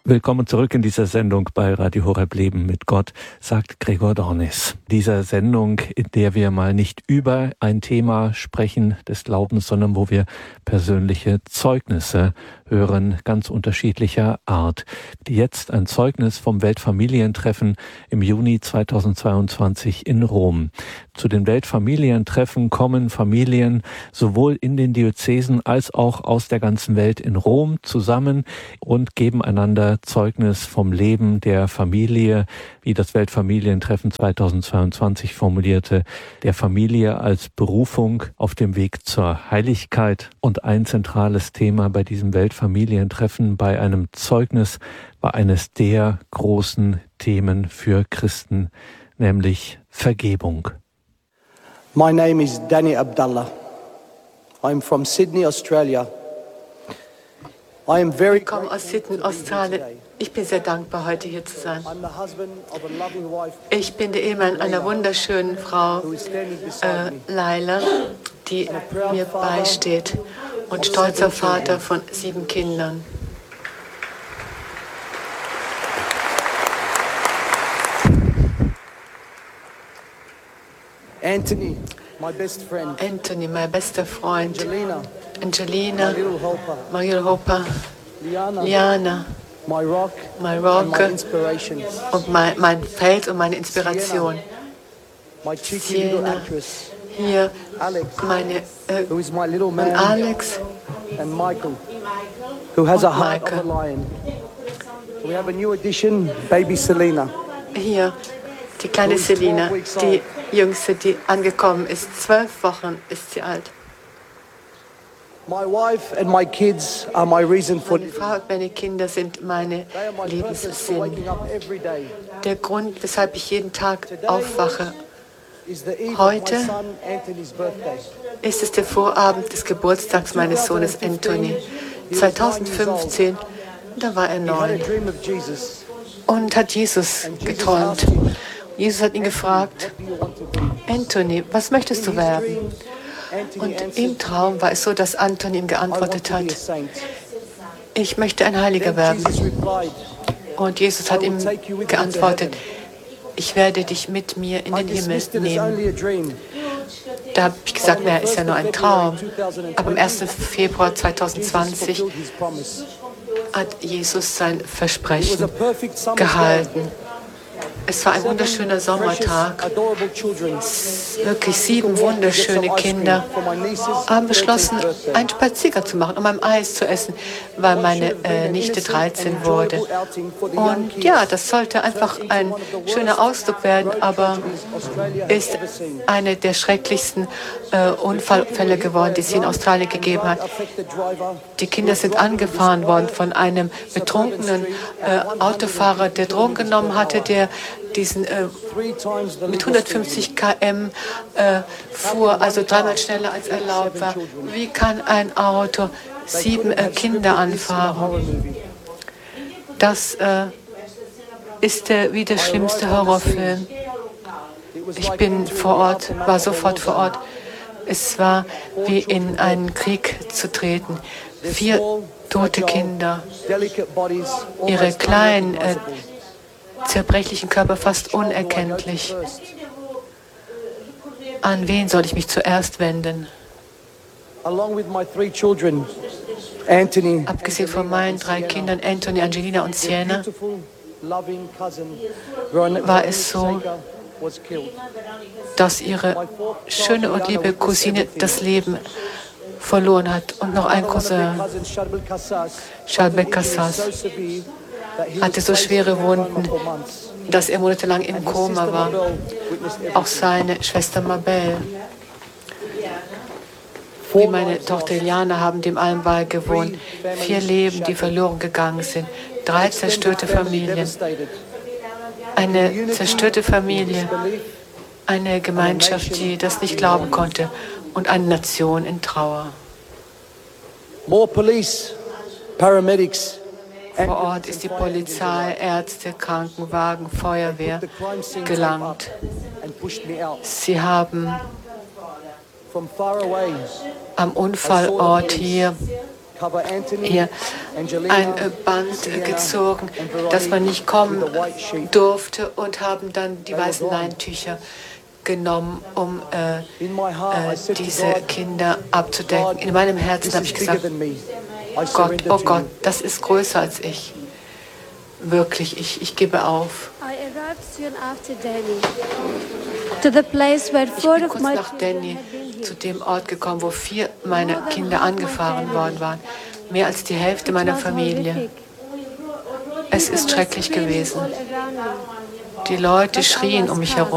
Willkommen zurück in dieser Sendung bei Radio Horeb Leben mit Gott, sagt Gregor Dornis. Dieser Sendung, in der wir mal nicht über ein Thema sprechen des Glaubens, sondern wo wir persönliche Zeugnisse hören, ganz unterschiedlicher Art. Jetzt ein Zeugnis vom Weltfamilientreffen im Juni 2022 in Rom. Zu den Weltfamilientreffen kommen Familien sowohl in den Diözesen als auch aus der ganzen Welt in Rom zusammen und geben einander Zeugnis vom Leben der Familie, wie das Weltfamilientreffen 2022 formulierte, der Familie als Berufung auf dem Weg zur Heiligkeit. Und ein zentrales Thema bei diesem Weltfamilientreffen, bei einem Zeugnis, war eines der großen Themen für Christen, nämlich Vergebung. My name is Danny Abdallah. I'm from Sydney, Australia. Ich komme aus Sydney, Australien. Ich bin sehr dankbar, heute hier zu sein. Ich bin der Ehemann einer wunderschönen Frau, Laila, die mir beisteht und stolzer Vater von 7 Kindern. Anthony, mein bester Freund. Angelina, Maria Hopper, Liana, my rock und mein Feld und meine Inspiration. Siena, hier meine und Alex and Michael, who has a heart of a lion. We have a new addition, baby Selena. Hier die kleine Selina, die jüngste, die angekommen ist. 12 Wochen ist sie alt. My wife and my kids are my reason for Meine Frau und meine Kinder sind meine Lebenssinn. waking up every day. Der Grund, weshalb ich jeden Tag aufwache. Is the eve of Heute my son Anthony's birthday. ist es der Vorabend des Geburtstags meines Sohnes Anthony. 2015, da war er He had a 9 dream of Jesus. und hat Jesus geträumt. Jesus hat ihn gefragt, Anthony, was möchtest du werden? Und im Traum war es so, dass Anthony ihm geantwortet hat, ich möchte ein Heiliger werden. Und Jesus hat ihm geantwortet, ich werde dich mit mir in den Himmel nehmen. Da habe ich gesagt, naja, ist ja nur ein Traum. Aber am 1. Februar 2020 hat Jesus sein Versprechen gehalten. Es war ein wunderschöner Sommertag. Wirklich 7 wunderschöne Kinder haben beschlossen, einen Spaziergang zu machen, um ein Eis zu essen, weil meine Nichte 13 wurde. Und ja, das sollte einfach ein schöner Ausdruck werden, aber ist eine der schrecklichsten Unfallfälle geworden, die es in Australien gegeben hat. Die Kinder sind angefahren worden von einem betrunkenen Autofahrer, der Drogen genommen hatte, der diesen mit 150 km fuhr, also 3-mal schneller als erlaubt war. Wie kann ein Auto 7 Kinder anfahren? Das ist wie der schlimmste Horrorfilm. Ich bin vor Ort, war sofort vor Ort. Es war wie in einen Krieg zu treten. 4 tote Kinder, ihre kleinen zerbrechlichen Körper fast unerkenntlich. An wen soll ich mich zuerst wenden? Abgesehen von meinen 3 Kindern, Anthony, Angelina und Siena, war es so, dass ihre schöne und liebe Cousine das Leben verloren hat. Und noch ein Cousin, Shalbek Kassas, hatte so schwere Wunden, dass er monatelang im Koma war. Auch seine Schwester Mabel, wie meine Tochter Eliana, haben dem allen beigewohnt. 4 Leben, die verloren gegangen sind. 3 zerstörte Familien. Eine zerstörte Familie. Eine Gemeinschaft, die das nicht glauben konnte. Und eine Nation in Trauer. More police, paramedics. Vor Ort ist die Polizei, Ärzte, Krankenwagen, Feuerwehr gelangt. Sie haben am Unfallort hier hier ein Band gezogen, dass man nicht kommen durfte, und haben dann die weißen Leintücher genommen, um diese Kinder abzudecken. In meinem Herzen habe ich gesagt, Gott, oh Gott, das ist größer als ich. Wirklich, ich gebe auf. Ich bin kurz nach Danny zu dem Ort gekommen, wo 4 meiner Kinder angefahren worden waren. Mehr als die Hälfte meiner Familie. Es ist schrecklich gewesen. Die Leute schrien um mich herum.